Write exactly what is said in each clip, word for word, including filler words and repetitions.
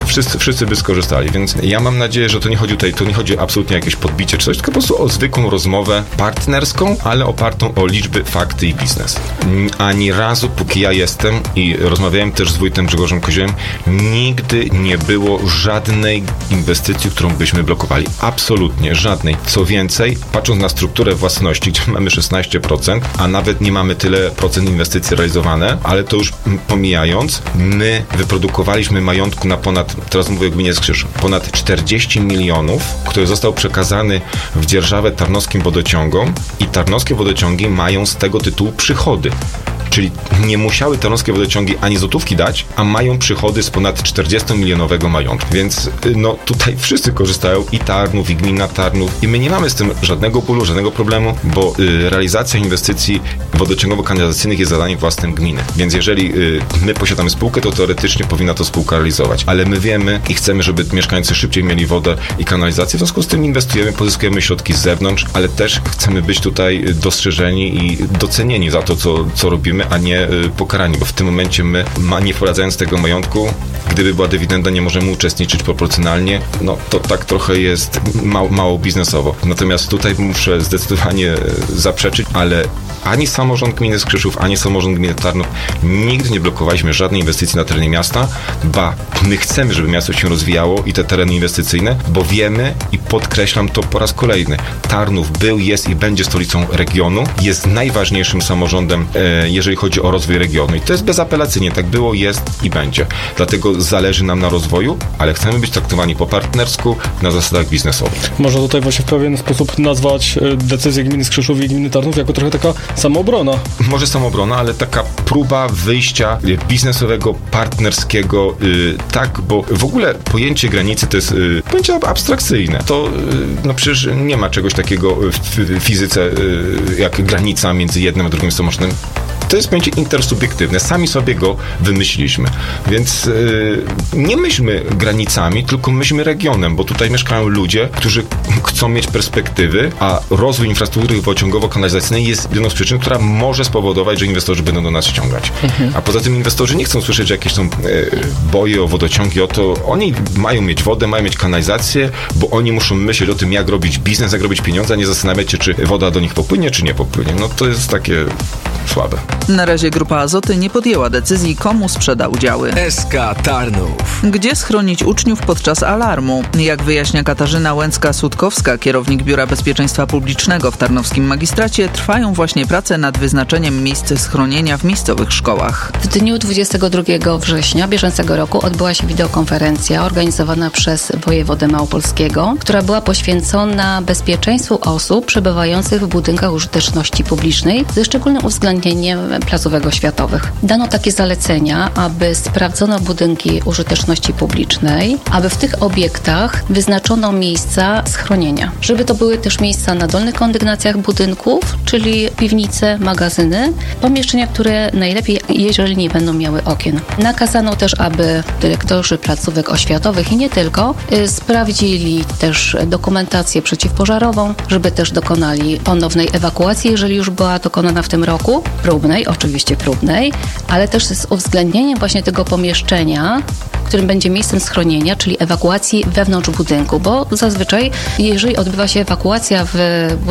wszyscy, wszyscy by skorzystali, więc ja mam nadzieję, że to nie chodzi tutaj, to nie chodzi absolutnie o jakieś podbicie czy coś, tylko po prostu o zwykłą rozmowę partnerską, ale opartą o liczby, fakty i biznes. Ani razu, póki ja jestem i rozmawiałem też z wójtem Grzegorzem Koziołem, nigdy nie było żadnej inwestycji, którą byśmy blokowali. Absolutnie żadnej. Co więcej, patrząc na strukturę własności, gdzie mamy szesnaście procent, a nawet nie mamy tyle procent inwestycji realizowane, ale to już pomijając, my wyprodukowaliśmy majątku na ponad, teraz mówię o gminie Skrzyszów, ponad czterdzieści milionów, który został przekazany w dzierżawę Tarnowskim Wodociągom i Tarnowskie Wodociągi mają z tego tytułu przychody. Czyli nie musiały Tarnowskie Wodociągi ani złotówki dać, a mają przychody z ponad czterdziestomilionowego majątku. Więc no tutaj wszyscy korzystają, i Tarnów, i gmina Tarnów, i my nie mamy z tym żadnego bólu, żadnego problemu, bo y, realizacja inwestycji wodociągowo-kanalizacyjnych jest zadaniem własnym gminy. Więc jeżeli y, my posiadamy spółkę, to teoretycznie powinna to spółka realizować. Ale my wiemy i chcemy, żeby mieszkańcy szybciej mieli wodę i kanalizację, w związku z tym inwestujemy, pozyskujemy środki z zewnątrz, ale też chcemy być tutaj dostrzeżeni i docenieni za to, co, co robimy, a nie y, pokarani, bo w tym momencie my, ma, nie wprowadzając tego majątku, gdyby była dywidenda, nie możemy uczestniczyć proporcjonalnie, no to tak trochę jest mało, mało biznesowo. Natomiast tutaj muszę zdecydowanie zaprzeczyć, ale ani samorząd gminy Skrzyszów, ani samorząd gminy Tarnów nigdy nie blokowaliśmy żadnej inwestycji na terenie miasta, ba, my chcemy, żeby miasto się rozwijało i te tereny inwestycyjne, bo wiemy i podkreślam to po raz kolejny, Tarnów był, jest i będzie stolicą regionu, jest najważniejszym samorządem, e, jeżeli chodzi o rozwój regionu i to jest bezapelacyjnie, tak było, jest i będzie. Dlatego zależy nam na rozwoju, ale chcemy być traktowani po partnersku, na zasadach biznesowych. Można tutaj właśnie w pewien sposób nazwać decyzję gminy Skrzyszów i gminy Tarnów jako trochę taka samoobrona. Może samoobrona, ale taka próba wyjścia biznesowego, partnerskiego, yy, tak, bo w ogóle pojęcie granicy to jest yy, pojęcie abstrakcyjne. To yy, no przecież nie ma czegoś takiego w fizyce yy, jak granica między jednym a drugim samorządem. To jest pojęcie intersubiektywne. Sami sobie go wymyśliliśmy. Więc yy, nie myślmy granicami, tylko myślmy regionem, bo tutaj mieszkają ludzie, którzy chcą mieć perspektywy, a rozwój infrastruktury wodociągowo-kanalizacyjnej jest jedną z przyczyn, która może spowodować, że inwestorzy będą do nas ściągać. Mhm. A poza tym inwestorzy nie chcą słyszeć, że jakieś są yy, boje o wodociągi, o to oni mają mieć wodę, mają mieć kanalizację, bo oni muszą myśleć o tym, jak robić biznes, jak robić pieniądze, a nie zastanawiać się, czy woda do nich popłynie, czy nie popłynie. No to jest takie słabe. Na razie Grupa Azoty nie podjęła decyzji, komu sprzeda udziały. S K Tarnów. Gdzie schronić uczniów podczas alarmu? Jak wyjaśnia Katarzyna Łęcka-Sutkowska, kierownik Biura Bezpieczeństwa Publicznego w Tarnowskim Magistracie, trwają właśnie prace nad wyznaczeniem miejsc schronienia w miejscowych szkołach. W dniu dwudziestego drugiego września bieżącego roku odbyła się wideokonferencja organizowana przez wojewodę małopolskiego, która była poświęcona bezpieczeństwu osób przebywających w budynkach użyteczności publicznej ze szczególnym uwzględnieniem placówek oświatowych. Dano takie zalecenia, aby sprawdzono budynki użyteczności publicznej, aby w tych obiektach wyznaczono miejsca schronienia. Żeby to były też miejsca na dolnych kondygnacjach budynków, czyli piwnice, magazyny, pomieszczenia, które najlepiej, jeżeli nie będą miały okien. Nakazano też, aby dyrektorzy placówek oświatowych i nie tylko y, sprawdzili też dokumentację przeciwpożarową, żeby też dokonali ponownej ewakuacji, jeżeli już była dokonana w tym roku, próbnej, oczywiście próbnej, ale też z uwzględnieniem właśnie tego pomieszczenia, którym będzie miejscem schronienia, czyli ewakuacji wewnątrz budynku, bo zazwyczaj, jeżeli odbywa się ewakuacja w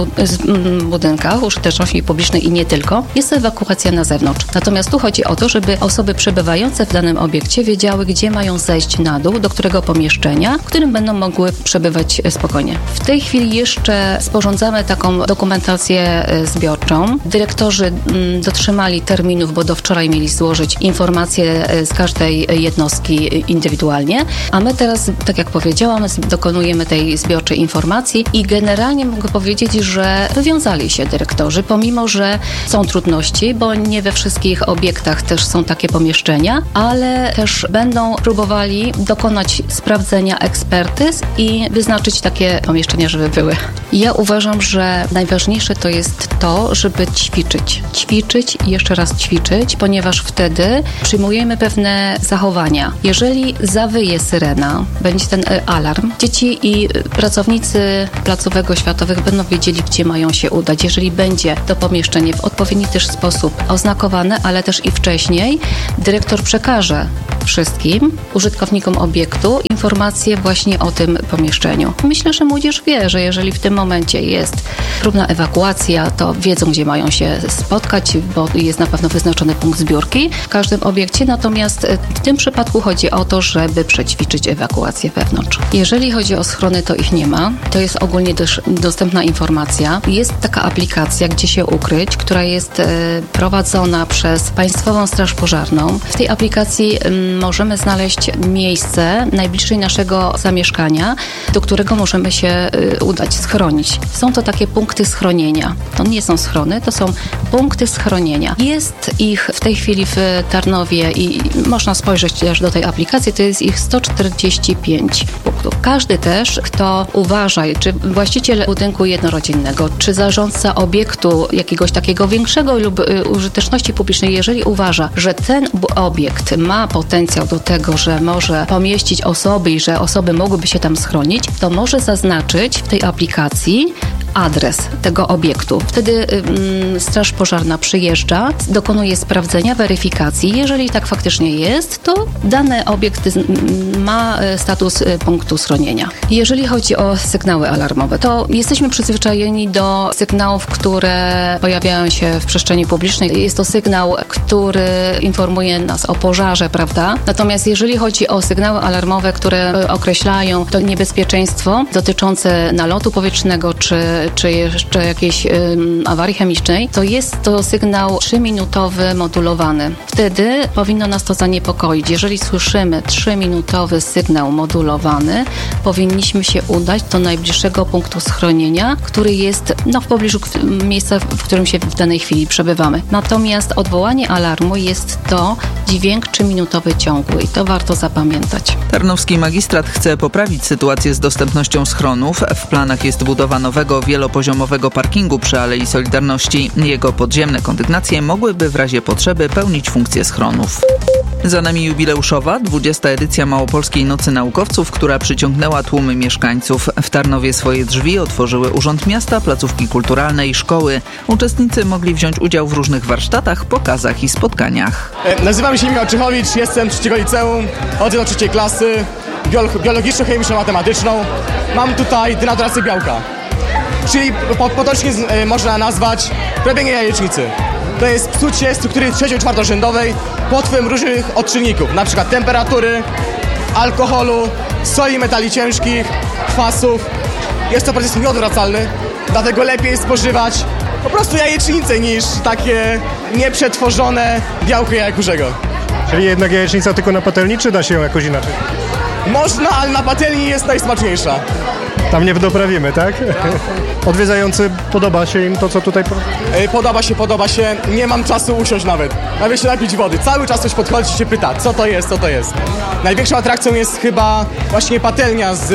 budynkach użyteczności publicznej i nie tylko, jest to ewakuacja na zewnątrz. Natomiast tu chodzi o to, żeby osoby przebywające w danym obiekcie wiedziały, gdzie mają zejść na dół, do którego pomieszczenia, w którym będą mogły przebywać spokojnie. W tej chwili jeszcze sporządzamy taką dokumentację zbiorczą. Dyrektorzy dotrzymali terminów, bo do wczoraj mieli złożyć informacje z każdej jednostki indywidualnie, a my teraz, tak jak powiedziałam, dokonujemy tej zbiorczej informacji i generalnie mogę powiedzieć, że wywiązali się dyrektorzy, pomimo że są trudności, bo nie we wszystkich obiektach też są takie pomieszczenia, ale też będą próbowali dokonać sprawdzenia ekspertyz i wyznaczyć takie pomieszczenia, żeby były. Ja uważam, że najważniejsze to jest to, żeby ćwiczyć. Ćwiczyć i jeszcze raz ćwiczyć, ponieważ wtedy przyjmujemy pewne zachowania. Jeżeli zawyje syrena, będzie ten alarm, dzieci i pracownicy placówek oświatowych będą wiedzieli, gdzie mają się udać. Jeżeli będzie to pomieszczenie w odpowiedni też sposób oznakowane, ale też i wcześniej, dyrektor przekaże wszystkim użytkownikom obiektu informacje właśnie o tym pomieszczeniu. Myślę, że młodzież wie, że jeżeli w tym momencie jest próbna ewakuacja, to wiedzą, gdzie mają się spotkać, bo jest na pewno wyznaczony punkt zbiórki w każdym obiekcie, natomiast w tym przypadku chodzi o to, żeby przećwiczyć ewakuację wewnątrz. Jeżeli chodzi o schrony, to ich nie ma. To jest ogólnie też dostępna informacja. Jest taka aplikacja, gdzie się ukryć, która jest e, prowadzona przez Państwową Straż Pożarną. W tej aplikacji m, możemy znaleźć miejsce najbliżej naszego zamieszkania, do którego możemy się e, udać, schronić. Są to takie punkty schronienia. To nie są schrony, to są punkty schronienia. Jest ich w tej chwili w Tarnowie i można spojrzeć też do tej aplikacji, to jest ich sto czterdzieści pięć punktów. Każdy też, kto uważa, czy właściciel budynku jednorodzinnego, czy zarządca obiektu jakiegoś takiego większego lub y, użyteczności publicznej, jeżeli uważa, że ten obiekt ma potencjał do tego, że może pomieścić osoby i że osoby mogłyby się tam schronić, to może zaznaczyć w tej aplikacji adres tego obiektu. Wtedy y, Straż Pożarna przyjeżdża, dokonuje sprawdzenia, weryfikacji. Jeżeli tak faktycznie jest, to dany obiekt y, ma status y, punktu schronienia. Jeżeli chodzi o sygnały alarmowe, to jesteśmy przyzwyczajeni do sygnałów, które pojawiają się w przestrzeni publicznej. Jest to sygnał, który informuje nas o pożarze, prawda? Natomiast jeżeli chodzi o sygnały alarmowe, które określają to niebezpieczeństwo dotyczące nalotu powietrznego, czy, czy jeszcze jakiejś um, awarii chemicznej, to jest to sygnał trzyminutowy modulowany. Wtedy powinno nas to zaniepokoić. Jeżeli słyszymy trzyminutowy sygnał modulowany, powinniśmy się udać do najbliższego punktu schronienia, który jest no, w pobliżu miejsca, w którym się w danej chwili przebywamy. Natomiast odwołanie alarmu jest to dźwięk trzyminutowy ciągły i to warto zapamiętać. Tarnowski magistrat chce poprawić sytuację z dostępnością schronów. W planach jest budowa nowego wielopoziomowego parkingu przy Alei Solidarności. Jego podziemne kondygnacje mogłyby w razie potrzeby pełnić funkcję schronów. Za nami jubileuszowa, dwudziesta edycja Małopolskiej Nocy Naukowców, która przyciągnęła tłumy mieszkańców. W Tarnowie swoje drzwi otworzyły Urząd Miasta, placówki kulturalne i szkoły. Uczestnicy mogli wziąć udział w różnych warsztatach, pokazach i spotkaniach. Nazywam się Michał Czychowicz, jestem trzeciego liceum, chodzę do trzeciej klasy, biologiczno-chemiczno-matematyczną. Mam tutaj denaturację białka, czyli potocznie można nazwać robienie jajecznicy. To jest psucie struktury trzecio- czwartorzędowej pod wpływem różnych odczynników, np. temperatury, alkoholu, soli metali ciężkich, kwasów. Jest to proces nieodwracalny, dlatego lepiej spożywać po prostu jajecznicę niż takie nieprzetworzone białko jajkurzego. Czyli jednak jajecznica tylko na patelni, czy da się ją jakoś inaczej? Można, ale na patelni jest najsmaczniejsza. Tam nie doprawimy, tak? Odwiedzający, podoba się im to, co tutaj... Podoba się, podoba się. Nie mam czasu usiąść nawet. Nawet się napić wody. Cały czas ktoś podchodzi i się pyta, co to jest, co to jest. Największą atrakcją jest chyba właśnie patelnia z...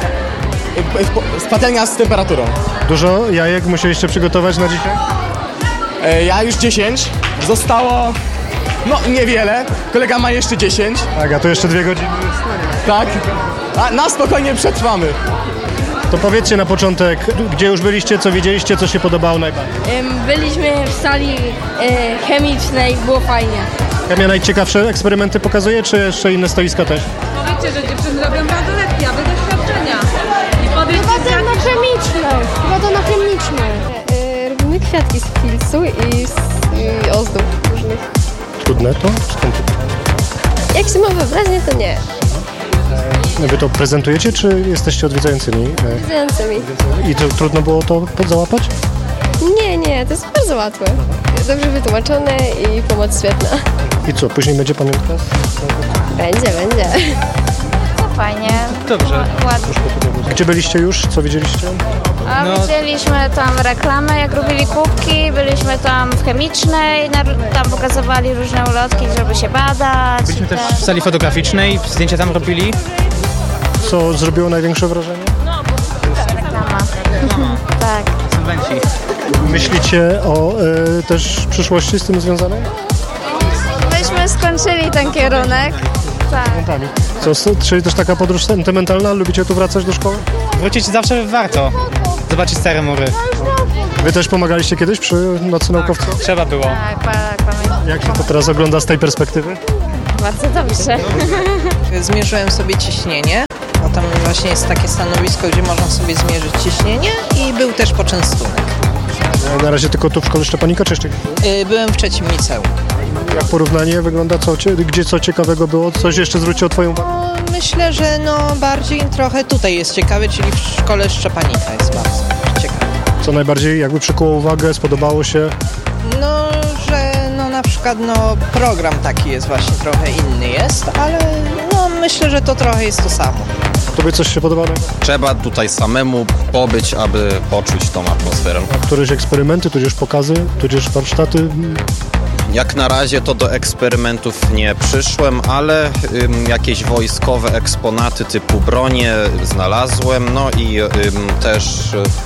z patelnia z temperaturą. Dużo jajek musieliście przygotować na dzisiaj? Ja już dziesięć. Zostało... no niewiele. Kolega ma jeszcze dziesięć. Tak, a to jeszcze dwie godziny. Tak. A na spokojnie przetrwamy. To powiedzcie na początek, gdzie już byliście, co widzieliście, co się podobało najbardziej? Byliśmy w sali chemicznej, było fajnie. Chemia najciekawsze eksperymenty pokazuje, czy jeszcze inne stoiska też? Powiedzcie, że dziewczyny robią bardzo lekkie, a wy doświadczenia. I powiedzcie, Chyba to na chemiczną. Chyba to na chemiczną. Robimy kwiatki z filcu i z i ozdób różnych. Trudne to? Skąd? Jak się ma wyobraźnię, to nie. Wy to prezentujecie, czy jesteście odwiedzającymi? Odwiedzającymi. I to trudno było to załapać? Nie, nie, to jest bardzo łatwe. Dobrze wytłumaczone i pomoc świetna. I co, później będzie pamiątka? Będzie, będzie. No fajnie. Dobrze. Ładnie. Gdzie byliście już? Co widzieliście? A No. widzieliśmy tam reklamę, jak robili kubki, byliśmy tam w chemicznej, na, tam pokazywali różne ulotki, żeby się badać. Byliśmy też tak. w sali fotograficznej, zdjęcia tam robili. Co zrobiło największe wrażenie? Reklama. Tak. Subwencji. Myślicie o y, też przyszłości z tym związanej? Myśmy skończyli ten kierunek. Tak. Co, czyli też taka podróż sentymentalna? Lubicie tu wracać do szkoły? Wrócić zawsze warto. Zobaczyć stare mury. Wy też pomagaliście kiedyś przy Nocy Naukowców? Trzeba było. Tak, tak, pamiętam. Jak się to teraz ogląda z tej perspektywy? bardzo dobrze. Zmierzyłem sobie ciśnienie, bo tam właśnie jest takie stanowisko, gdzie można sobie zmierzyć ciśnienie i był też poczęstunek. Na razie tylko tu w szkole Szczepanika, czy jeszcze? Yy, byłem w trzecim liceum. Jak porównanie wygląda, co, gdzie co ciekawego było? Coś jeszcze zwróciło twoją uwagę? No, myślę, że no bardziej trochę tutaj jest ciekawe, czyli w szkole Szczepanika jest bardzo ciekawe. Co najbardziej jakby przykuło uwagę, spodobało się? No, że no na przykład no program taki jest właśnie trochę inny jest, ale no myślę, że to trochę jest to samo. Tobie coś się podobało? Trzeba tutaj samemu pobyć, aby poczuć tą atmosferę. A któreś eksperymenty, tudzież pokazy, tudzież warsztaty? Jak na razie to do eksperymentów nie przyszłem, ale ym, jakieś wojskowe eksponaty typu bronie znalazłem, no i ym, też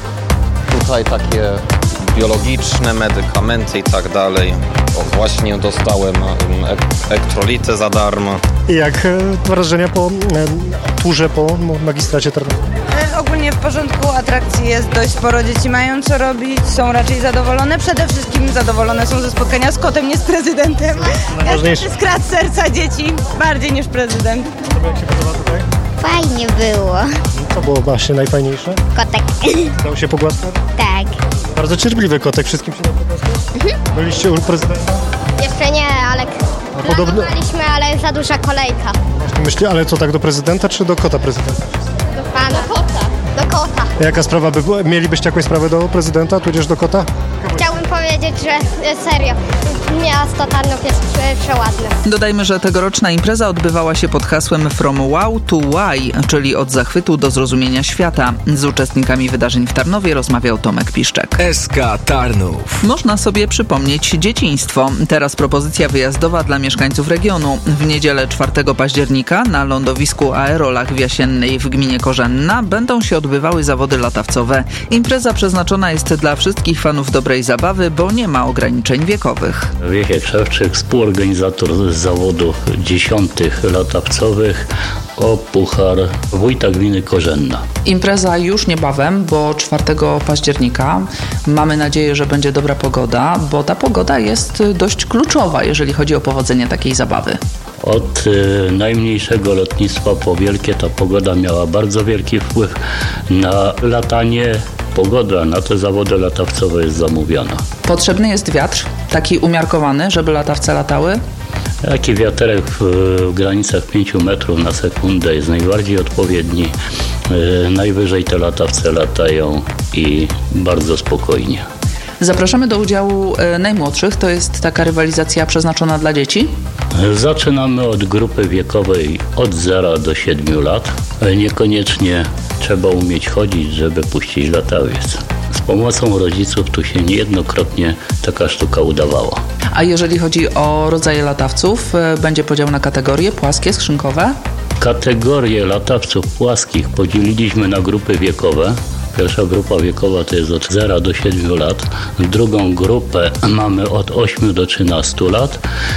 y, tutaj takie biologiczne medykamenty i tak dalej. O, właśnie dostałem ym, elektrolitę za darmo. I jak e, wrażenia po e, turze po magistracie tarnowskim? E, ogólnie w porządku, atrakcji jest dość sporo, dzieci mają co robić, są raczej zadowolone. Przede wszystkim zadowolone są ze spotkania z kotem, nie z prezydentem. Najważniejsze. Jest skrat serca dzieci, bardziej niż prezydent. Jak się podoba tutaj? Fajnie było. Co było właśnie najfajniejsze? Kotek. Dał się pogłaskać? Tak. Bardzo cierpliwy kotek, wszystkim się dał pogłaskać? Mhm. Byliście u prezydenta? Jeszcze nie, ale podobno... planowaliśmy, ale za duża kolejka. Właśnie myśli, ale co tak do prezydenta czy do kota prezydenta? Do pana. Do kota. Do kota. A jaka sprawa by była? Mielibyście jakąś sprawę do prezydenta, tudzież do kota? Chciałbym powiedzieć, że serio, miasto Tarnów jest przeładne. Dodajmy, że tegoroczna impreza odbywała się pod hasłem From Wow to Why, czyli od zachwytu do zrozumienia świata. Z uczestnikami wydarzeń w Tarnowie rozmawiał Tomek Piszczek. S K Tarnów. Można sobie przypomnieć dzieciństwo. Teraz propozycja wyjazdowa dla mieszkańców regionu. W niedzielę czwartego października na lądowisku Aerolach w Jasiennej w gminie Korzenna będą się odbywały zawody latawcowe. Impreza przeznaczona jest dla wszystkich fanów dobrej zabawy, bo nie ma ograniczeń wiekowych. Wiechek Szewczyk, współorganizator zawodów dziesiątych latawcowych o puchar wójta gminy Korzenna. Impreza już niebawem, bo czwartego października. Mamy nadzieję, że będzie dobra pogoda, bo ta pogoda jest dość kluczowa, jeżeli chodzi o powodzenie takiej zabawy. Od y, najmniejszego lotnictwa po wielkie ta pogoda miała bardzo wielki wpływ na latanie. Pogoda na te zawody latawcowe jest zamówiona. Potrzebny jest wiatr, taki umiarkowany, żeby latawce latały? Taki wiaterek w, w granicach pięciu metrów na sekundę jest najbardziej odpowiedni. Yy, najwyżej te latawce latają i bardzo spokojnie. Zapraszamy do udziału e, najmłodszych. To jest taka rywalizacja przeznaczona dla dzieci? Zaczynamy od grupy wiekowej od zera do siedmiu lat. Niekoniecznie trzeba umieć chodzić, żeby puścić latawiec. Z pomocą rodziców tu się niejednokrotnie taka sztuka udawała. A jeżeli chodzi o rodzaje latawców, e, będzie podział na kategorie płaskie, skrzynkowe? Kategorie latawców płaskich podzieliliśmy na grupy wiekowe. Pierwsza grupa wiekowa to jest od zera do siedmiu lat. Drugą grupę mamy od ośmiu do trzynastu lat.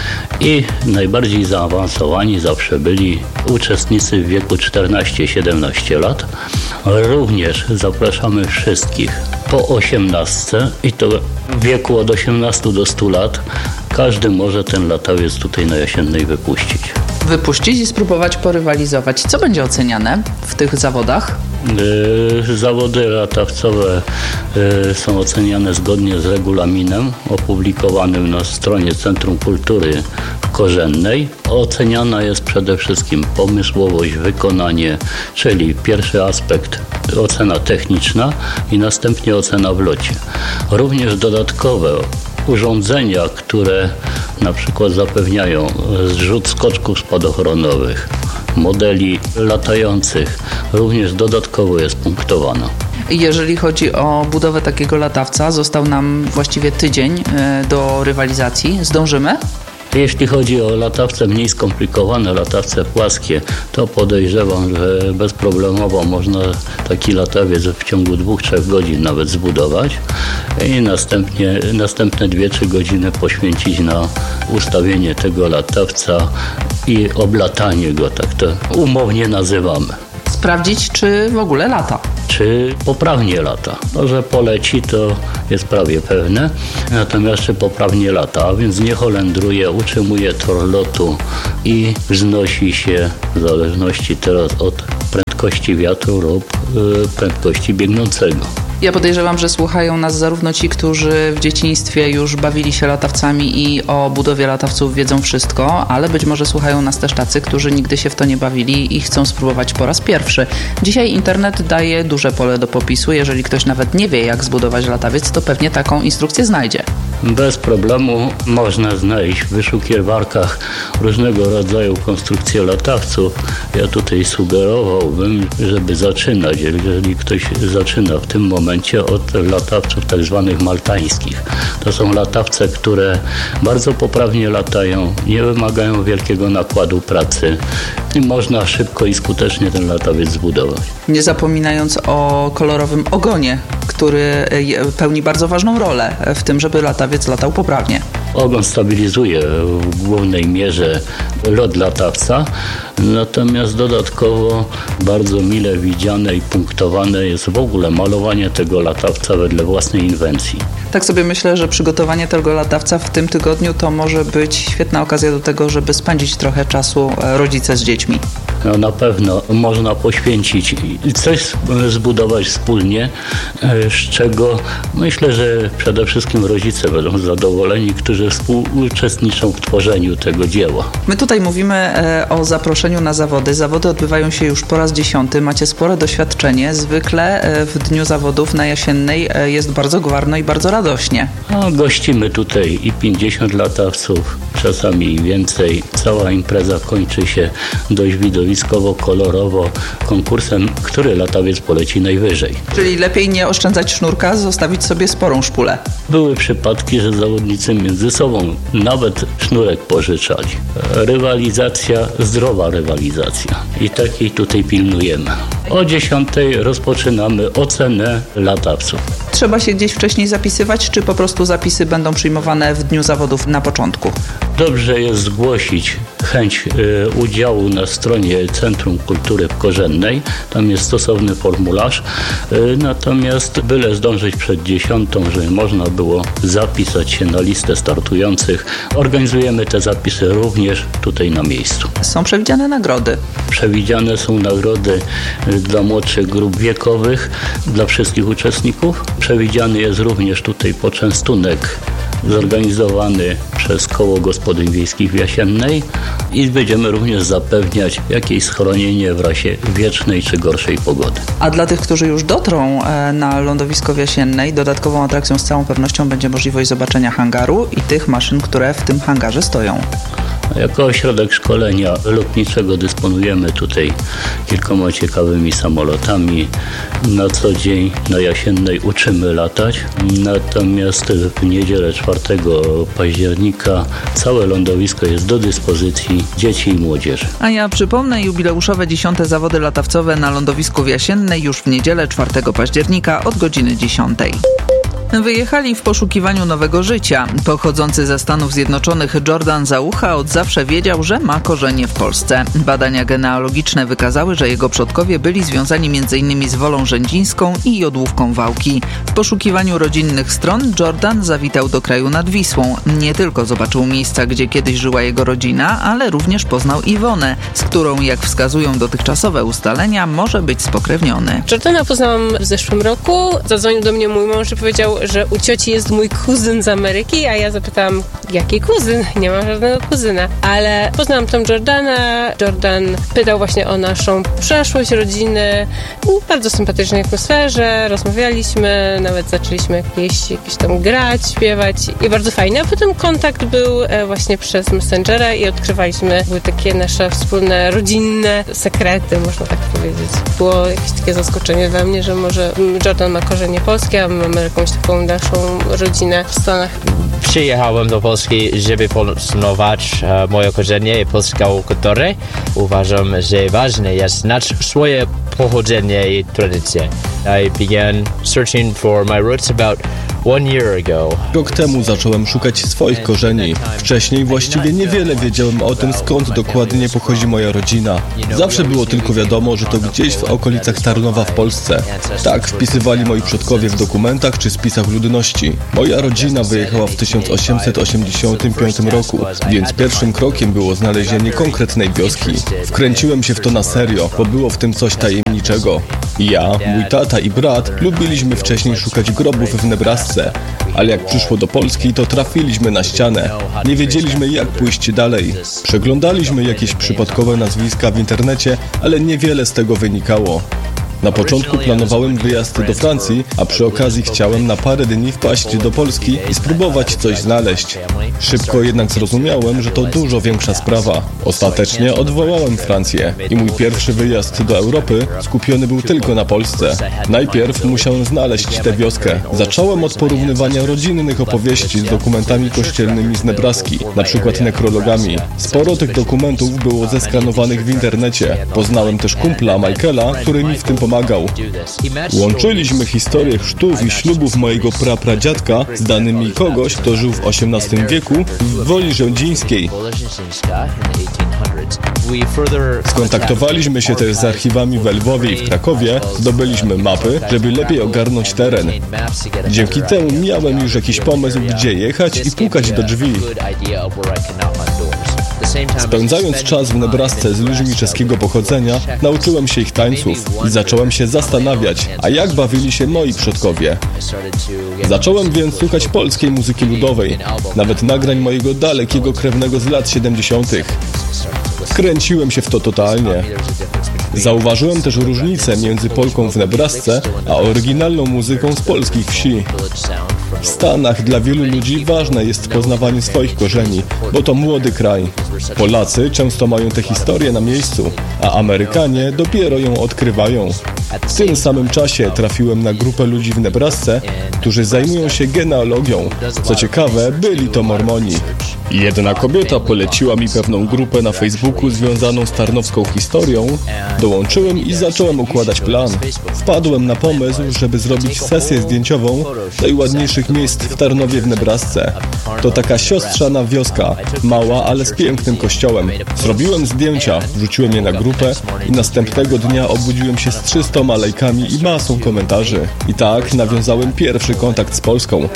I najbardziej zaawansowani zawsze byli uczestnicy w wieku czternaście siedemnaście lat. Również zapraszamy wszystkich po osiemnastce i to w wieku od osiemnastu do stu lat. Każdy może ten latawiec tutaj na Jasiennej wypuścić. Wypuścić i spróbować porywalizować. Co będzie oceniane w tych zawodach? Yy, zawody latawcowe yy, są oceniane zgodnie z regulaminem opublikowanym na stronie Centrum Kultury Korzennej. Oceniana jest przede wszystkim pomysłowość, wykonanie, czyli pierwszy aspekt ocena techniczna i następnie ocena w locie. Również dodatkowe urządzenia, które na przykład zapewniają zrzut skoczków spadochronowych, modeli latających, również dodatkowo jest punktowana. Jeżeli chodzi o budowę takiego latawca, został nam właściwie tydzień do rywalizacji. Zdążymy? Jeśli chodzi o latawce mniej skomplikowane, latawce płaskie, to podejrzewam, że bezproblemowo można taki latawiec w ciągu dwóch trzech godzin nawet zbudować i następnie, następne dwie trzy godziny poświęcić na ustawienie tego latawca i oblatanie go, tak to umownie nazywamy. Sprawdzić, czy w ogóle lata. czy poprawnie lata. To, że poleci, to jest prawie pewne, natomiast czy poprawnie lata, a więc nie holendruje, utrzymuje tor lotu i wznosi się w zależności teraz od prędkości wiatru lub y, prędkości biegnącego. Ja podejrzewam, że słuchają nas zarówno ci, którzy w dzieciństwie już bawili się latawcami i o budowie latawców wiedzą wszystko, ale być może słuchają nas też tacy, którzy nigdy się w to nie bawili i chcą spróbować po raz pierwszy. Dzisiaj internet daje duże pole do popisu. Jeżeli ktoś nawet nie wie, jak zbudować latawiec, to pewnie taką instrukcję znajdzie. Bez problemu można znaleźć w wyszukiwarkach różnego rodzaju konstrukcje latawców. Ja tutaj sugerowałbym, żeby zaczynać, jeżeli ktoś zaczyna w tym momencie od latawców tak zwanych maltańskich. To są latawce, które bardzo poprawnie latają, nie wymagają wielkiego nakładu pracy i można szybko i skutecznie ten latawiec zbudować. Nie zapominając o kolorowym ogonie, który pełni bardzo ważną rolę w tym, żeby latawiec latał poprawnie. Ogon stabilizuje w głównej mierze lot latawca, natomiast dodatkowo bardzo mile widziane i punktowane jest w ogóle malowanie tego latawca wedle własnej inwencji. Tak sobie myślę, że przygotowanie tego latawca w tym tygodniu to może być świetna okazja do tego, żeby spędzić trochę czasu rodzice z dziećmi. No, na pewno można poświęcić i coś zbudować wspólnie, z czego myślę, że przede wszystkim rodzice będą zadowoleni, którzy współuczestniczą w tworzeniu tego dzieła. My tutaj mówimy o zaproszeniu na zawody. Zawody odbywają się już po raz dziesiąty. Macie spore doświadczenie. Zwykle w dniu zawodów na Jasiennej jest bardzo gwarno i bardzo radośnie. No, gościmy tutaj i pięćdziesiąt latawców, czasami i więcej. Cała impreza kończy się dość widowiskowo, kolorowo konkursem, który latawiec poleci najwyżej. Czyli lepiej nie oszczędzać sznurka, zostawić sobie sporą szpulę. Były przypadki, że zawodnicy między sobą nawet sznurek pożyczali. Rywalizacja, zdrowa rywalizacja. I takiej tutaj pilnujemy. O dziesiątej rozpoczynamy ocenę latawców. Trzeba się gdzieś wcześniej zapisywać, czy po prostu zapisy będą przyjmowane w dniu zawodów na początku? Dobrze jest zgłosić chęć y, udziału na stronie Centrum Kultury Korzennej. Tam jest stosowny formularz. Y, natomiast byle zdążyć przed dziesiątą, żeby można było zapisać się na listę startujących. Organizujemy te zapisy również tutaj na miejscu. Są przewidziane nagrody? Przewidziane są nagrody dla młodszych grup wiekowych, dla wszystkich uczestników. Przewidziany jest również tutaj poczęstunek zorganizowany przez Koło Gospodyń Wiejskich w Jasiennej i będziemy również zapewniać jakieś schronienie w razie wiecznej czy gorszej pogody. A dla tych, którzy już dotrą na lądowisko w Jasiennej, dodatkową atrakcją z całą pewnością będzie możliwość zobaczenia hangaru i tych maszyn, które w tym hangarze stoją. Jako ośrodek szkolenia lotniczego dysponujemy tutaj kilkoma ciekawymi samolotami. Na co dzień na Jasiennej uczymy latać, natomiast w niedzielę czwartego października całe lądowisko jest do dyspozycji dzieci i młodzieży. A ja przypomnę, jubileuszowe dziesiąte zawody latawcowe na lądowisku w Jasiennej już w niedzielę czwartego października od godziny dziesiątej. Wyjechali w poszukiwaniu nowego życia. Pochodzący ze Stanów Zjednoczonych Jordan Zaucha od zawsze wiedział, że ma korzenie w Polsce. Badania genealogiczne wykazały, że jego przodkowie byli związani między innymi z Wolą Rzędzińską i Jodłówką Wałki. W poszukiwaniu rodzinnych stron Jordan zawitał do kraju nad Wisłą. Nie tylko zobaczył miejsca, gdzie kiedyś żyła jego rodzina, ale również poznał Iwonę, z którą, jak wskazują dotychczasowe ustalenia, może być spokrewniony. Jordana poznałam w zeszłym roku. Zadzwonił do mnie mój mąż i powiedział, że u cioci jest mój kuzyn z Ameryki, a ja zapytałam, jaki kuzyn? Nie mam żadnego kuzyna. Ale poznałam tam Jordana. Jordan pytał właśnie o naszą przeszłość, rodziny. W bardzo sympatycznej atmosferze. Rozmawialiśmy, nawet zaczęliśmy jakieś, jakieś tam grać, śpiewać i bardzo fajnie. A potem kontakt był właśnie przez Messengera i odkrywaliśmy, były takie nasze wspólne, rodzinne sekrety, można tak powiedzieć. Było jakieś takie zaskoczenie dla mnie, że może Jordan ma korzenie polskie, a my mamy jakąś taką naszą rodzinę w Stanach. Przyjechałem do Polski, żeby poznawać uh, moje korzenie i polską kulturę. Uważam, że ważne jest znać swoje pochodzenie i tradycje. I began searching for my roots about Rok temu zacząłem szukać swoich korzeni. Wcześniej właściwie niewiele wiedziałem o tym, skąd dokładnie pochodzi moja rodzina. Zawsze było tylko wiadomo, że to gdzieś w okolicach Tarnowa w Polsce. Tak wpisywali moi przodkowie w dokumentach czy spisach ludności. Moja rodzina wyjechała w tysiąc osiemset osiemdziesiątym piątym roku, więc pierwszym krokiem było znalezienie konkretnej wioski. Wkręciłem się w to na serio, bo było w tym coś tajemniczego. Ja, mój tata i brat lubiliśmy wcześniej szukać grobów w Nebrasce, ale jak przyszło do Polski, to trafiliśmy na ścianę. Nie wiedzieliśmy, jak pójść dalej. Przeglądaliśmy jakieś przypadkowe nazwiska w internecie, ale niewiele z tego wynikało. Na początku planowałem wyjazd do Francji, a przy okazji chciałem na parę dni wpaść do Polski i spróbować coś znaleźć. Szybko jednak zrozumiałem, że to dużo większa sprawa. Ostatecznie odwołałem Francję i mój pierwszy wyjazd do Europy skupiony był tylko na Polsce. Najpierw musiałem znaleźć tę wioskę. Zacząłem od porównywania rodzinnych opowieści z dokumentami kościelnymi z Nebraski, na przykład nekrologami. Sporo tych dokumentów było zeskanowanych w internecie. Poznałem też kumpla Michaela, który mi w tym pomagał. Łączyliśmy historię chrztów i ślubów mojego prapradziadka z danymi kogoś, kto żył w osiemnastym wieku w Woli Rządzińskiej. Skontaktowaliśmy się też z archiwami w Lwowie i w Krakowie, zdobyliśmy mapy, żeby lepiej ogarnąć teren. Dzięki temu miałem już jakiś pomysł, gdzie jechać i pukać do drzwi. Spędzając czas w Nebrasce z ludźmi czeskiego pochodzenia, nauczyłem się ich tańców i zacząłem się zastanawiać, a jak bawili się moi przodkowie. Zacząłem więc słuchać polskiej muzyki ludowej, nawet nagrań mojego dalekiego krewnego z lat siedemdziesiątych. Wkręciłem się w to totalnie. Zauważyłem też różnicę między Polką w Nebrasce, a oryginalną muzyką z polskich wsi. W Stanach dla wielu ludzi ważne jest poznawanie swoich korzeni, bo to młody kraj. Polacy często mają tę historię na miejscu, a Amerykanie dopiero ją odkrywają. W tym samym czasie trafiłem na grupę ludzi w Nebrasce, którzy zajmują się genealogią. Co ciekawe, byli to Mormoni. Jedna kobieta poleciła mi pewną grupę na Facebooku związaną z tarnowską historią. Dołączyłem i zacząłem układać plan. Wpadłem na pomysł, żeby zrobić sesję zdjęciową najładniejszych miejsc w Tarnowie w Nebrasce. To taka siostrzana wioska, mała, ale z pięknym kościołem. Zrobiłem zdjęcia, wrzuciłem je na grupę i następnego dnia obudziłem się z trzystoma lajkami i masą komentarzy. I tak nawiązałem pierwszy kontakt z Polską.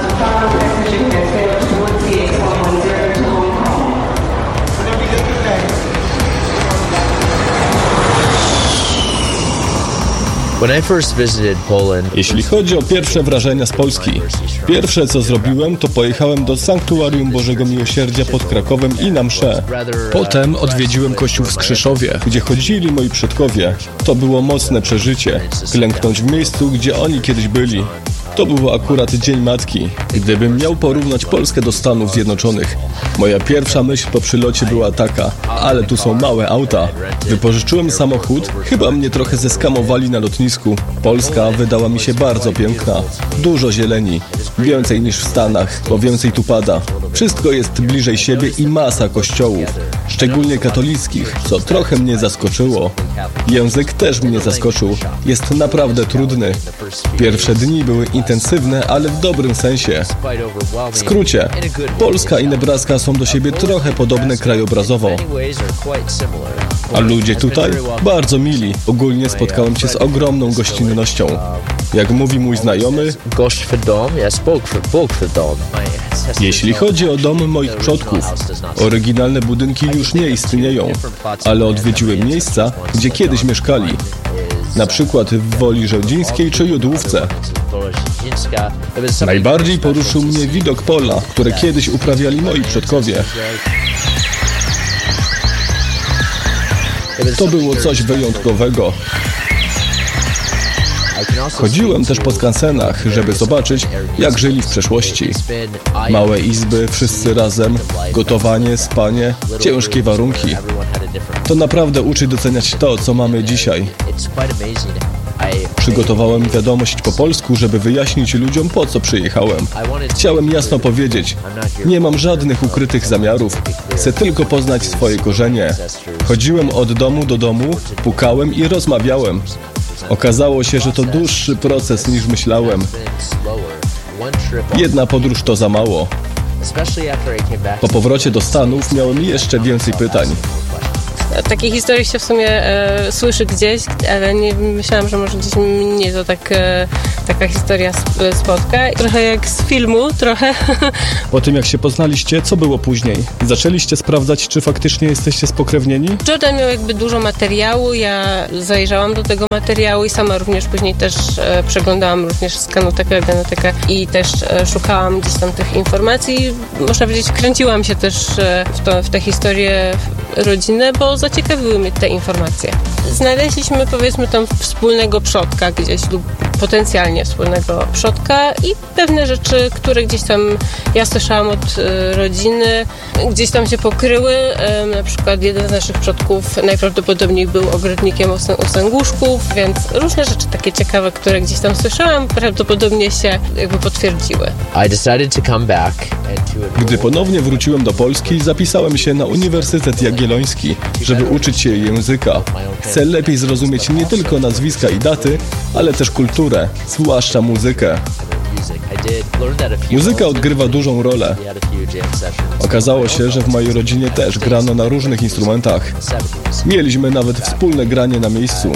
Jeśli chodzi o pierwsze wrażenia z Polski, pierwsze co zrobiłem, to pojechałem do Sanktuarium Bożego Miłosierdzia pod Krakowem i na mszę. Potem odwiedziłem kościół w Skrzeszowie, gdzie chodzili moi przodkowie. To było mocne przeżycie, klęknąć w miejscu, gdzie oni kiedyś byli. To był akurat Dzień Matki. Gdybym miał porównać Polskę do Stanów Zjednoczonych, moja pierwsza myśl po przylocie była taka: ale tu są małe auta. Wypożyczyłem samochód, chyba mnie trochę zeskamowali na lotnisku. Polska wydała mi się bardzo piękna. Dużo zieleni, więcej niż w Stanach, bo więcej tu pada. Wszystko jest bliżej siebie i masa kościołów, szczególnie katolickich, co trochę mnie zaskoczyło. Język też mnie zaskoczył, jest naprawdę trudny. Pierwsze dni były intensywne, ale w dobrym sensie. W skrócie, Polska i Nebraska są do siebie trochę podobne krajobrazowo. A ludzie tutaj? Bardzo mili. Ogólnie spotkałem się z ogromną gościnnością. Jak mówi mój znajomy, jeśli chodzi o dom moich przodków, oryginalne budynki już nie istnieją, ale odwiedziłem miejsca, gdzie kiedyś mieszkali. Na przykład w Woli Rządzińskiej czy Jodłówce. Najbardziej poruszył mnie widok pola, które kiedyś uprawiali moi przodkowie. To było coś wyjątkowego. Chodziłem też po skansenach, żeby zobaczyć, jak żyli w przeszłości. Małe izby, wszyscy razem, gotowanie, spanie, ciężkie warunki. To naprawdę uczy doceniać to, co mamy dzisiaj. Przygotowałem wiadomość po polsku, żeby wyjaśnić ludziom, po co przyjechałem. Chciałem jasno powiedzieć, nie mam żadnych ukrytych zamiarów, chcę tylko poznać swoje korzenie. Chodziłem od domu do domu, pukałem i rozmawiałem. Okazało się, że to dłuższy proces niż myślałem. Jedna podróż to za mało. Po powrocie do Stanów miałem jeszcze więcej pytań. Takie historie się w sumie e, słyszy gdzieś, ale nie myślałam, że może gdzieś mnie to tak, e, taka historia spotka. Trochę jak z filmu, trochę. Po tym jak się poznaliście, co było później? Zaczęliście sprawdzać, czy faktycznie jesteście spokrewnieni? Jordan miał jakby dużo materiału, ja zajrzałam do tego materiału i sama również później też e, przeglądałam również skanotekę, genotekę i też e, szukałam gdzieś tam tych informacji. Można powiedzieć, kręciłam się też e, w, to, w tę historię rodziny, bo zaciekawiły mnie te informacje. Znaleźliśmy, powiedzmy, tam wspólnego przodka gdzieś lub potencjalnie wspólnego przodka i pewne rzeczy, które gdzieś tam ja słyszałam od y, rodziny, gdzieś tam się pokryły. Y, na przykład jeden z naszych przodków najprawdopodobniej był ogrodnikiem u Sęguszków, więc różne rzeczy takie ciekawe, które gdzieś tam słyszałam, prawdopodobnie się jakby potwierdziły. Gdy ponownie wróciłem do Polski, zapisałem się na Uniwersytet Jagielloński, żeby uczyć się języka. Chcę lepiej zrozumieć nie tylko nazwiska i daty, ale też kulturę, zwłaszcza muzykę. Muzyka odgrywa dużą rolę. Okazało się, że w mojej rodzinie też grano na różnych instrumentach. Mieliśmy nawet wspólne granie na miejscu.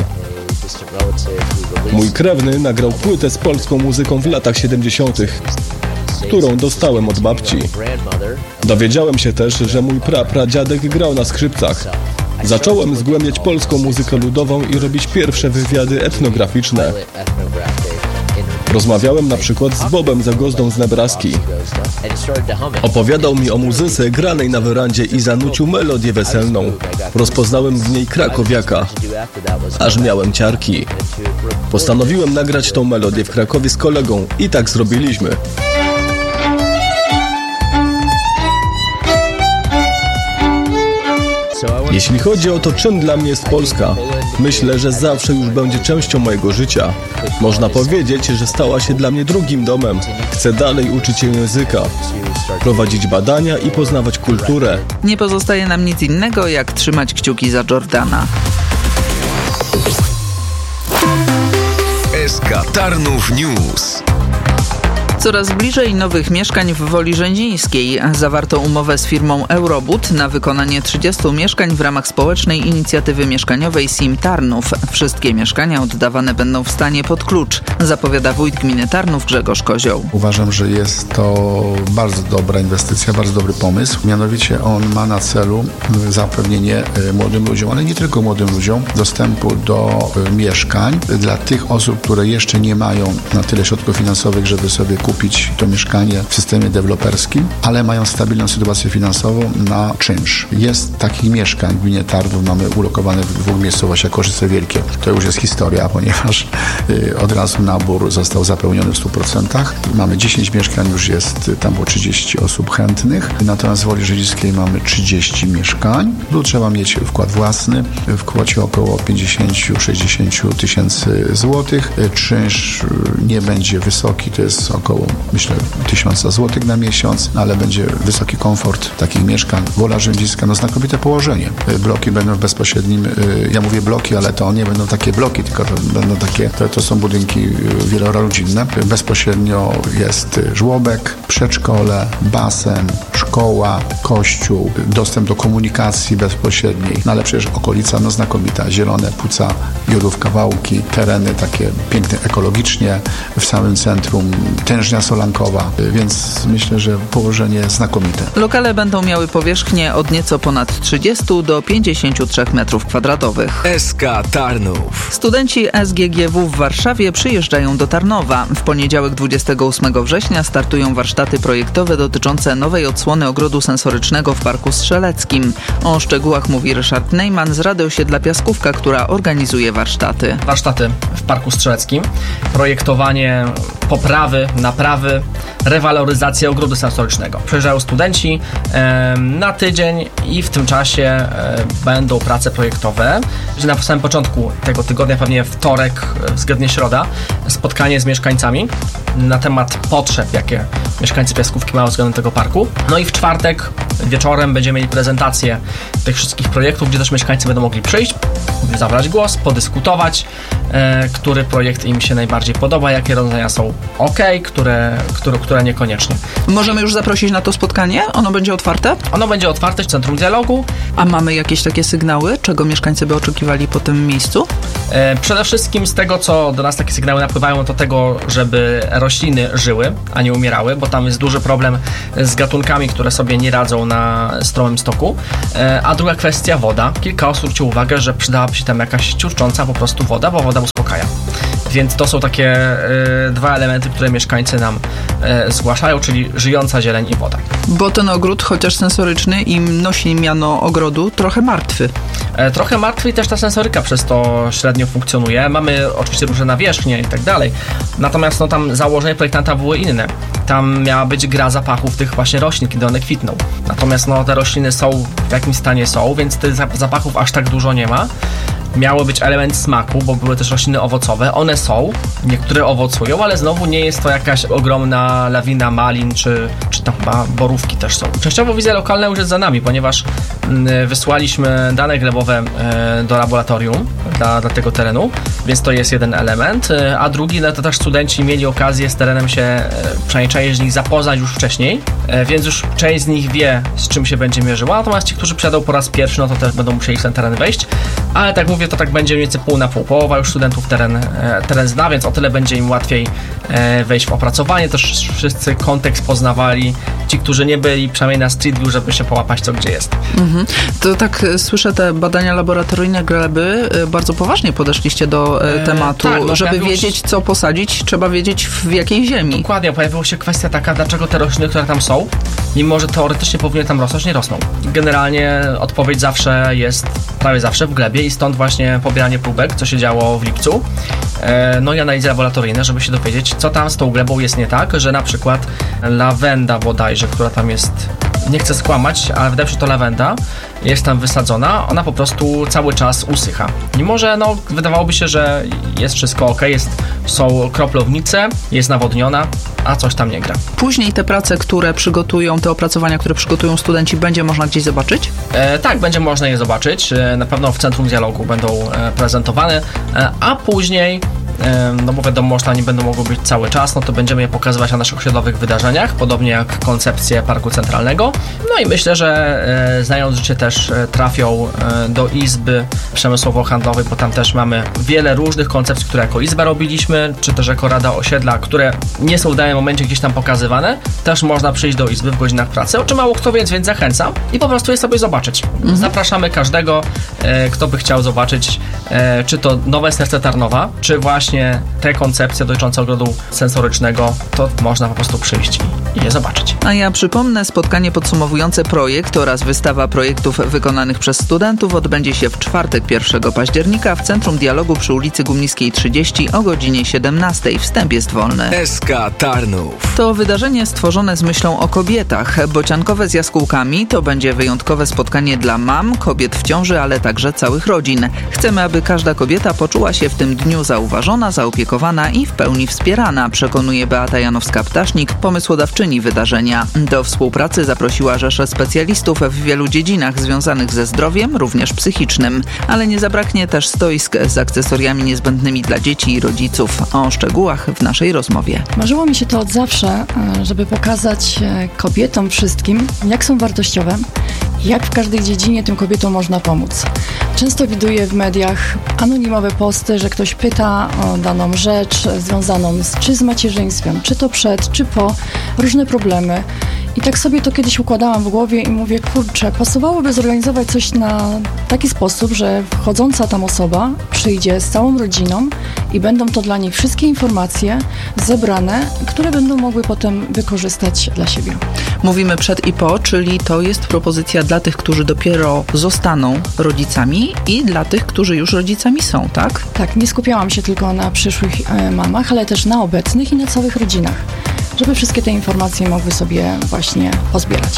Mój krewny nagrał płytę z polską muzyką w latach siedemdziesiątych, którą dostałem od babci. Dowiedziałem się też, że mój prapradziadek grał na skrzypcach. Zacząłem zgłębiać polską muzykę ludową i robić pierwsze wywiady etnograficzne. Rozmawiałem na przykład z Bobem Zagozdą z Nebraski. Opowiadał mi o muzyce granej na werandzie i zanucił melodię weselną. Rozpoznałem w niej krakowiaka. Aż miałem ciarki. Postanowiłem nagrać tą melodię w Krakowie z kolegą i tak zrobiliśmy. Jeśli chodzi o to, czym dla mnie jest Polska, myślę, że zawsze już będzie częścią mojego życia. Można powiedzieć, że stała się dla mnie drugim domem. Chcę dalej uczyć się języka, prowadzić badania i poznawać kulturę. Nie pozostaje nam nic innego, jak trzymać kciuki za Jordana. S K Tarnów News. Coraz bliżej nowych mieszkań w Woli Rzędzińskiej. Zawarto umowę z firmą Eurobud na wykonanie trzydziestu mieszkań w ramach społecznej inicjatywy mieszkaniowej S I M Tarnów. Wszystkie mieszkania oddawane będą w stanie pod klucz, zapowiada wójt gminy Tarnów Grzegorz Kozioł. Uważam, że jest to bardzo dobra inwestycja, bardzo dobry pomysł. Mianowicie on ma na celu zapewnienie młodym ludziom, ale nie tylko młodym ludziom, dostępu do mieszkań dla tych osób, które jeszcze nie mają na tyle środków finansowych, żeby sobie kupić kupić to mieszkanie w systemie deweloperskim, ale mają stabilną sytuację finansową na czynsz. Jest takich mieszkań w gminie Tarnów, mamy ulokowane w dwóch miejscowościach, Korzyce Wielkie. To już jest historia, ponieważ y, od razu nabór został zapełniony w stu procentach. Mamy dziesięć mieszkań, już jest, tam było trzydzieści osób chętnych, natomiast w Woli Rzędzińskiej mamy trzydzieści mieszkań. Tu trzeba mieć wkład własny w kwocie około pięćdziesiąt do sześćdziesięciu tysięcy złotych. Czynsz nie będzie wysoki, to jest około, myślę, tysiąca złotych na miesiąc, ale będzie wysoki komfort takich mieszkań. Wola Rzędzińska, no znakomite położenie. Bloki będą w bezpośrednim, ja mówię bloki, ale to nie będą takie bloki, tylko to będą takie, to, to są budynki wielorodzinne. Bezpośrednio jest żłobek, przedszkole, basen, szkoła, kościół, dostęp do komunikacji bezpośredniej, no ale przecież okolica, no znakomita, zielone płuca, Jodówka, Wałki, tereny takie piękne ekologicznie, w samym centrum tężnia solankowa, więc myślę, że położenie znakomite. Lokale będą miały powierzchnię od nieco ponad trzydziestu do pięćdziesięciu trzech metrów kwadratowych. S K Tarnów. Studenci S G G W w Warszawie przyjeżdżają do Tarnowa. W poniedziałek dwudziestego ósmego września startują warsztaty projektowe dotyczące nowej odsłony ogrodu sensorycznego w Parku Strzeleckim. O szczegółach mówi Ryszard Neyman z Radioosiedla Piaskówka, która organizuje warsztaty. Warsztaty w Parku Strzeleckim, projektowanie poprawy, naprawy, rewaloryzacja ogrodu sensorycznego. Przyjeżdżają studenci e, na tydzień i w tym czasie e, będą prace projektowe. Na samym początku tego tygodnia, pewnie wtorek, względnie środa, spotkanie z mieszkańcami na temat potrzeb, jakie mieszkańcy Piaskówki mają względem tego parku. No i w czwartek Wieczorem będziemy mieli prezentację tych wszystkich projektów, gdzie też mieszkańcy będą mogli przyjść, zabrać głos, podyskutować, e, który projekt im się najbardziej podoba, jakie rozwiązania są ok, które, które, które niekoniecznie. Możemy już zaprosić na to spotkanie? Ono będzie otwarte? Ono będzie otwarte w Centrum Dialogu. A mamy jakieś takie sygnały, czego mieszkańcy by oczekiwali po tym miejscu? E, przede wszystkim z tego, co do nas takie sygnały napływają, to tego, żeby rośliny żyły, a nie umierały, bo tam jest duży problem z gatunkami, które sobie nie radzą na stromym stoku. E, a druga kwestia, woda. Kilka osób zwróciło uwagę, że przydałaby się tam jakaś ciurcząca po prostu woda, bo woda uspokaja. Więc to są takie y, dwa elementy, które mieszkańcy nam y, zgłaszają, czyli żyjąca zieleń i woda. Bo ten ogród, chociaż sensoryczny i nosi miano ogrodu, trochę martwy. E, trochę martwy i też ta sensoryka przez to średnio funkcjonuje. Mamy oczywiście różne nawierzchnie i tak dalej. Natomiast no, tam założenia projektanta były inne. Tam miała być gra zapachów tych właśnie roślin, kiedy one kwitną. Natomiast no, te rośliny są w jakimś stanie są, więc tych zapachów aż tak dużo nie ma. Miało być element smaku, bo były też rośliny owocowe. One są, niektóre owocują, ale znowu nie jest to jakaś ogromna lawina malin, czy, czy tam chyba borówki też są. Częściowo wizja lokalna już jest za nami, ponieważ mm, wysłaliśmy dane glebowe e, do laboratorium dla, dla tego terenu, więc to jest jeden element, e, a drugi, no to też studenci mieli okazję z terenem się, e, przynajmniej część z nich zapoznać już wcześniej, e, więc już część z nich wie, z czym się będzie mierzyła, natomiast ci, którzy przyjadą po raz pierwszy, no to też będą musieli w ten teren wejść, ale tak mówię, to tak będzie mniej więcej pół na pół. Połowa już studentów teren, e, teren zna, więc o tyle będzie im łatwiej e, wejść w opracowanie. Też wszyscy kontekst poznawali. Ci, którzy nie byli przynajmniej na Street View, żeby się połapać, co gdzie jest. Mhm. To tak słyszę, te badania laboratoryjne gleby, bardzo poważnie podeszliście do e, tematu. E, tak, no, żeby wiedzieć, się... co posadzić, trzeba wiedzieć w jakiej ziemi. Dokładnie. Pojawiła się kwestia taka, dlaczego te rośliny, które tam są, mimo że teoretycznie powinny tam rosnąć, nie rosną. Generalnie odpowiedź zawsze jest, prawie zawsze w glebie i stąd właśnie pobieranie próbek, co się działo w lipcu, no i analizy laboratoryjne, żeby się dowiedzieć, co tam z tą glebą jest nie tak, że na przykład lawenda bodajże, która tam jest, nie chcę skłamać, ale wydaje mi się, że to lawenda jest tam wysadzona, ona po prostu cały czas usycha. Mimo że no, wydawałoby się, że jest wszystko ok, jest, są kroplownice, jest nawodniona, a coś tam nie gra. Później te prace, które przygotują, te opracowania, które przygotują studenci, będzie można gdzieś zobaczyć? E, tak, będzie można je zobaczyć. E, na pewno w Centrum Dialogu będą e, prezentowane, e, a później no bo wiadomo, że nie będą mogły być cały czas, no to będziemy je pokazywać na naszych osiedlowych wydarzeniach, podobnie jak koncepcję Parku Centralnego. No i myślę, że e, znając życie też e, trafią e, do Izby Przemysłowo-Handlowej, bo tam też mamy wiele różnych koncepcji, które jako Izba robiliśmy, czy też jako Rada Osiedla, które nie są w danym momencie gdzieś tam pokazywane. Też można przyjść do Izby w godzinach pracy, o czym mało kto wie, więc zachęcam i po prostu je sobie zobaczyć. Mhm. Zapraszamy każdego, e, kto by chciał zobaczyć, e, czy to nowe serce Tarnowa, czy właśnie te koncepcje dotyczące ogrodu sensorycznego, to można po prostu przyjść i je zobaczyć. A ja przypomnę, spotkanie podsumowujące projekt oraz wystawa projektów wykonanych przez studentów odbędzie się w czwartek pierwszego października w Centrum Dialogu przy ulicy Gumnickiej trzydzieści o godzinie siedemnastej. Wstęp jest wolny. S K Tarnów. To wydarzenie stworzone z myślą o kobietach. Bociankowe z jaskółkami to będzie wyjątkowe spotkanie dla mam, kobiet w ciąży, ale także całych rodzin. Chcemy, aby każda kobieta poczuła się w tym dniu zauważona, zaopiekowana i w pełni wspierana, przekonuje Beata Janowska-Ptasznik, pomysłodawczyni wydarzenia. Do współpracy zaprosiła rzeszę specjalistów w wielu dziedzinach związanych ze zdrowiem, również psychicznym. Ale nie zabraknie też stoisk z akcesoriami niezbędnymi dla dzieci i rodziców. O szczegółach w naszej rozmowie. Marzyło mi się to od zawsze, żeby pokazać kobietom wszystkim, jak są wartościowe, jak w każdej dziedzinie tym kobietom można pomóc. Często widuję w mediach anonimowe posty, że ktoś pyta o daną rzecz związaną z, czy z macierzyństwem, czy to przed, czy po, różne problemy. I tak sobie to kiedyś układałam w głowie i mówię, kurczę, pasowałoby zorganizować coś na taki sposób, że wchodząca tam osoba przyjdzie z całą rodziną i będą to dla niej wszystkie informacje zebrane, które będą mogły potem wykorzystać dla siebie. Mówimy przed i po, czyli to jest propozycja dla tych, którzy dopiero zostaną rodzicami i dla tych, którzy już rodzicami są, tak? Tak, nie skupiałam się tylko na przyszłych e, mamach, ale też na obecnych i na całych rodzinach, żeby wszystkie te informacje mogły sobie właśnie pozbierać.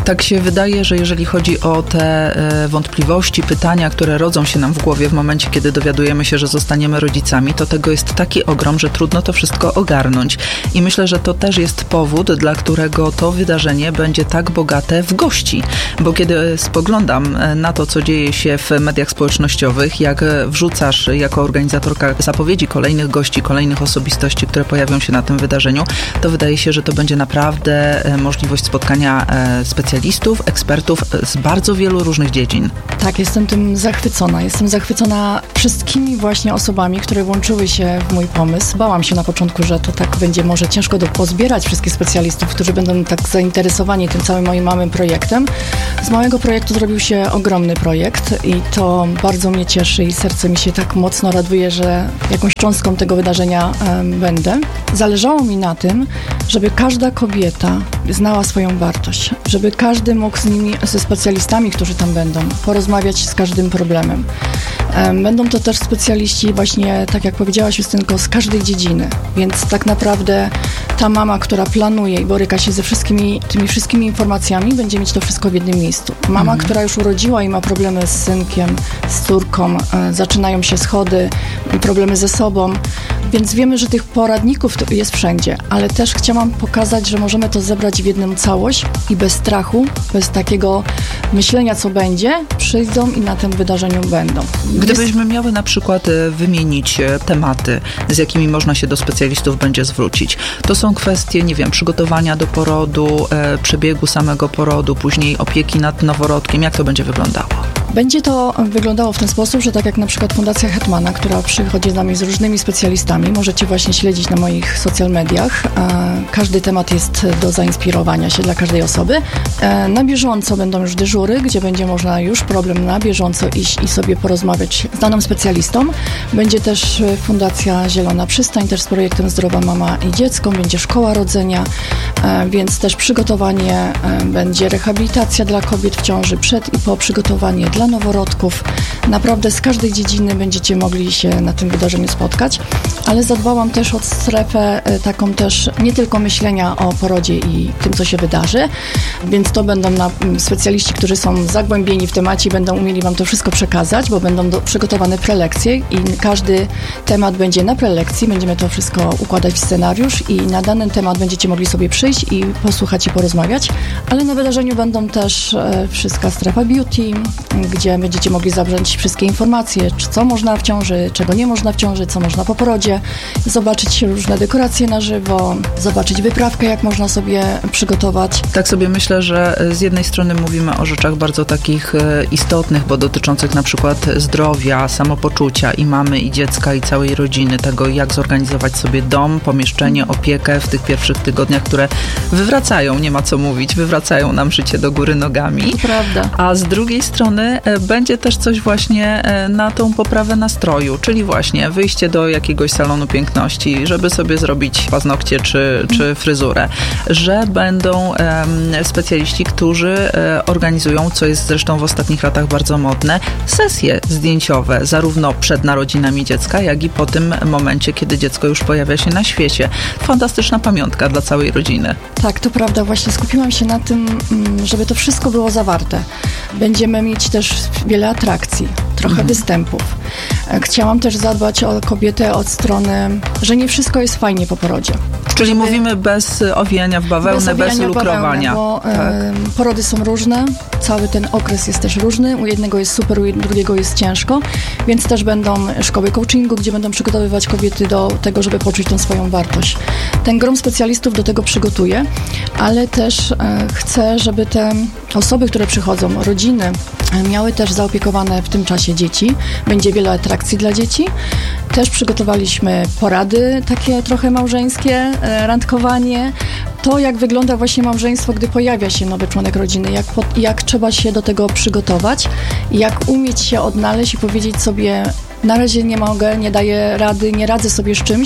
Tak się wydaje, że jeżeli chodzi o te e, wątpliwości, pytania, które rodzą się nam w głowie w momencie, kiedy dowiadujemy się, że zostaniemy rodzicami, to tego jest taki ogrom, że trudno to wszystko ogarnąć. I myślę, że to też jest powód, dla którego to wydarzenie będzie tak bogate w gości. Bo kiedy spoglądam na to, co dzieje się w mediach społecznościowych, jak wrzucasz jako organizatorka zapowiedzi kolejnych gości, kolejnych osobistości, które pojawią się na tym wydarzeniu, to wydaje się, że to będzie naprawdę możliwość spotkania specjalistów, ekspertów z bardzo wielu różnych dziedzin. Tak, jestem tym zachwycona. Jestem zachwycona wszystkimi właśnie osobami, które włączyły się w mój pomysł. Bałam się na początku, że to tak będzie może ciężko do pozbierać wszystkich specjalistów, którzy będą tak zainteresowani tym całym moim małym projektem. Z małego projektu zrobił się ogromny projekt i to bardzo mnie cieszy i serce mi się tak mocno raduje, że jakąś cząstką tego wydarzenia e, będę. Zależało mi na tym, żeby każda kobieta znała swoją wartość, żeby każdy mógł z nimi, ze specjalistami, którzy tam będą, porozmawiać z każdym problemem. E, będą to też specjaliści właśnie, tak jak powiedziałaś, Justynko, z każdej dziedziny, więc tak naprawdę ta mama, która planuje i boryka się ze wszystkimi tymi wszystkimi informacjami, będzie mieć to wszystko w jednym miejscu. Mama, mhm. która już urodziła i ma problemy z synkiem, z córką, e, zaczynają się schody, problemy ze sobą, więc wiemy, że tych poradników jest wszędzie, ale też chciałam pokazać, że możemy to zebrać w jedną całość i bez strachu, bez takiego myślenia, co będzie, przyjdą i na tym wydarzeniu będą. Gdybyśmy jest... miały na przykład wymienić tematy, z jakimi można się do specjalistów będzie zwrócić, to są kwestie, nie wiem, przygotowania do porodu, e, przebiegu samego porodu, później opieki nad noworodkiem. Jak to będzie wyglądało? Będzie to wyglądało w ten sposób, że tak jak na przykład Fundacja Hetmana, która przychodzi z nami z różnymi specjalistami, możecie właśnie śledzić na moich social mediach. Każdy temat jest do zainspirowania się dla każdej osoby. Na bieżąco będą już dyżury, gdzie będzie można już problem na bieżąco iść i sobie porozmawiać z danym specjalistą. Będzie też Fundacja Zielona Przystań, też z projektem Zdrowa Mama i Dziecko, będzie szkoła rodzenia, więc też przygotowanie, będzie rehabilitacja dla kobiet w ciąży, przed i po, przygotowanie dla noworodków. Naprawdę z każdej dziedziny będziecie mogli się na tym wydarzeniu spotkać, ale zadbałam też o strefę taką też nie tylko myślenia o porodzie i tym, co się wydarzy, więc to będą na, specjaliści, którzy są zagłębieni w temacie i będą umieli wam to wszystko przekazać, bo będą do, przygotowane prelekcje i każdy temat będzie na prelekcji, będziemy to wszystko układać w scenariusz i na dany temat będziecie mogli sobie przyjść i posłuchać i porozmawiać, ale na wydarzeniu będą też e, wszystka strefa beauty, gdzie będziecie mogli zabrać wszystkie informacje, co można w ciąży, czego nie można w ciąży, co można po porodzie, zobaczyć różne dekoracje na żywo, zobaczyć wyprawkę, jak można sobie przygotować. Tak sobie myślę, że z jednej strony mówimy o rzeczach bardzo takich istotnych, bo dotyczących na przykład zdrowia, samopoczucia i mamy, i dziecka, i całej rodziny, tego jak zorganizować sobie dom, pomieszczenie, opiekę w tych pierwszych tygodniach, które wywracają, nie ma co mówić, wywracają nam życie do góry nogami. To prawda. A z drugiej strony będzie też coś właśnie na tą poprawę nastroju, czyli właśnie wyjście do jakiegoś salonu piękności, żeby sobie zrobić paznokcie czy, czy fryzurę, że będą um, specjaliści, którzy um, organizują, co jest zresztą w ostatnich latach bardzo modne, sesje zdjęciowe, zarówno przed narodzinami dziecka, jak i po tym momencie, kiedy dziecko już pojawia się na świecie. Fantastyczna pamiątka dla całej rodziny. Tak, to prawda. Właśnie skupiłam się na tym, żeby to wszystko było zawarte. Będziemy mieć też wiele atrakcji, trochę mhm. występów. Chciałam też zadbać o kobietę od strony, że nie wszystko jest fajnie po porodzie. Czyli żeby... mówimy bez owijania w bawełnę, bez, bez lukrowania. Bawełnę, bo tak. y, porody są różne, cały ten okres jest też różny. U jednego jest super, u drugiego jest ciężko, więc też będą szkoły coachingu, gdzie będą przygotowywać kobiety do tego, żeby poczuć tą swoją wartość. Ten grom specjalistów do tego przygotuje, ale też y, chcę, żeby te osoby, które przychodzą, rodziny, y, miały też zaopiekowane w tym czasie dzieci. Będzie wiele atrakcji dla dzieci. Też przygotowaliśmy porady takie trochę małżeńskie, randkowanie. To, jak wygląda właśnie małżeństwo, gdy pojawia się nowy członek rodziny, jak, jak trzeba się do tego przygotować, jak umieć się odnaleźć i powiedzieć sobie, na razie nie mogę, nie daję rady, nie radzę sobie z czymś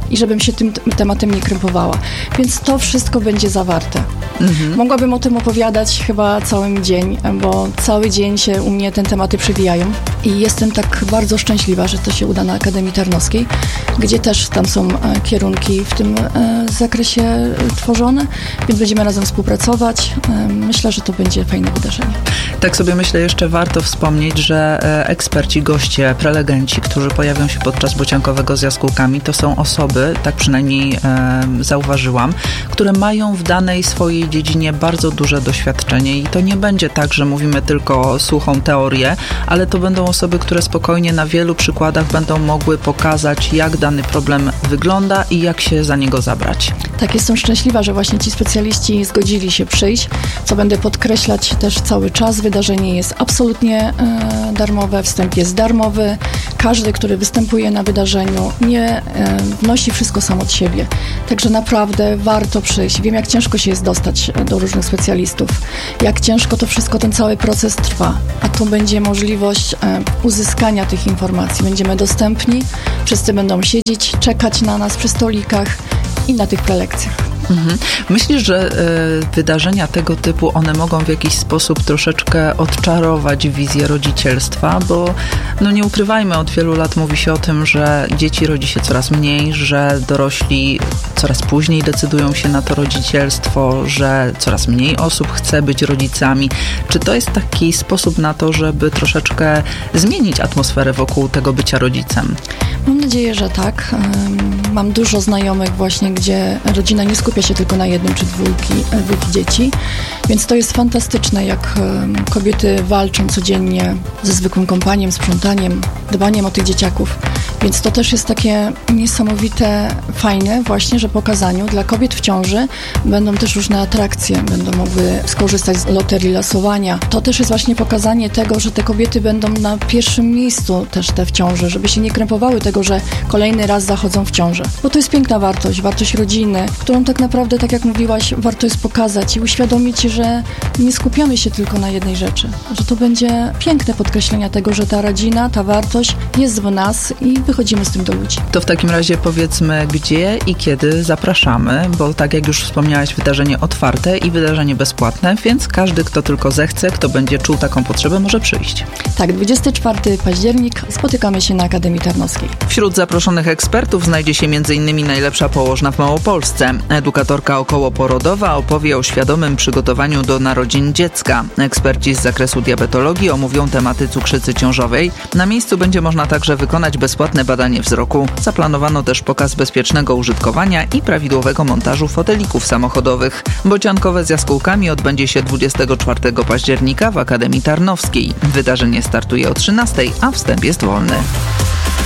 i żebym się tym t- tematem nie krępowała. Więc to wszystko będzie zawarte. Mhm. Mogłabym o tym opowiadać chyba cały dzień, bo cały dzień się u mnie te tematy przewijają i jestem tak bardzo szczęśliwa, że to się uda na Akademii Tarnowskiej, gdzie też tam są e, kierunki w tym e, zakresie e, tworzone, więc będziemy razem współpracować. E, myślę, że to będzie fajne wydarzenie. Tak sobie myślę, jeszcze warto wspomnieć, że e, eksperci, goście, prelegenci, którzy pojawią się podczas bociankowego z jaskółkami, to są osoby, tak przynajmniej e, zauważyłam, które mają w danej swojej dziedzinie bardzo duże doświadczenie i to nie będzie tak, że mówimy tylko suchą teorię, ale to będą osoby, które spokojnie na wielu przykładach będą mogły pokazać, jak dany problem wygląda i jak się za niego zabrać. Tak, jestem szczęśliwa, że właśnie ci specjaliści zgodzili się przyjść, co będę podkreślać też cały czas. Wydarzenie jest absolutnie e, darmowe, wstęp jest darmowy. Każdy, który występuje na wydarzeniu, nie e, wnosi wszystko sam od siebie. Także naprawdę warto przyjść. Wiem, jak ciężko się jest dostać do różnych specjalistów, jak ciężko to wszystko, ten cały proces trwa, a tu będzie możliwość e, uzyskania tych informacji. Będziemy dostępni, wszyscy będą siedzieć, czekać na nas przy stolikach i na tych prelekcjach. Mhm. Myślisz, że y, wydarzenia tego typu, one mogą w jakiś sposób troszeczkę odczarować wizję rodzicielstwa, bo no nie ukrywajmy, od wielu lat mówi się o tym, że dzieci rodzi się coraz mniej, że dorośli coraz później decydują się na to rodzicielstwo, że coraz mniej osób chce być rodzicami. Czy to jest taki sposób na to, żeby troszeczkę zmienić atmosferę wokół tego bycia rodzicem? Mam nadzieję, że tak. Mam dużo znajomych właśnie, gdzie rodzina nie skupia się tylko na jednym czy dwójki, dwójki dzieci, więc to jest fantastyczne, jak kobiety walczą codziennie ze zwykłym kąpaniem, sprzątaniem, dbaniem o tych dzieciaków. Więc to też jest takie niesamowite, fajne właśnie, że po kazaniu dla kobiet w ciąży będą też różne atrakcje, będą mogły skorzystać z loterii losowania. To też jest właśnie pokazanie tego, że te kobiety będą na pierwszym miejscu też te w ciąży, żeby się nie krępowały tego, że kolejny raz zachodzą w ciążę. Bo to jest piękna wartość, wartość rodziny, którą tak naprawdę, tak jak mówiłaś, warto jest pokazać i uświadomić, że nie skupiamy się tylko na jednej rzeczy, że to będzie piękne podkreślenia tego, że ta rodzina, ta wartość jest w nas i wychodzimy z tym do ludzi. To w takim razie powiedzmy, gdzie i kiedy zapraszamy, bo tak jak już wspomniałaś, wydarzenie otwarte i wydarzenie bezpłatne, więc każdy, kto tylko zechce, kto będzie czuł taką potrzebę, może przyjść. Tak, dwudziestego czwartego października spotykamy się na Akademii Tarnowskiej. Wśród zaproszonych ekspertów znajdzie się między innymi najlepsza położna w Małopolsce. Edukatorka okołoporodowa opowie o świadomym przygotowaniu do narodzin dziecka. Eksperci z zakresu diabetologii omówią tematy cukrzycy ciążowej. Na miejscu będzie można także wykonać bezpłatne badanie wzroku. Zaplanowano też pokaz bezpiecznego użytkowania i prawidłowego montażu fotelików samochodowych. Bociankowe z jaskółkami odbędzie się dwudziestego czwartego października w Akademii Tarnowskiej. Wydarzenie startuje o trzynastej, a wstęp jest wolny.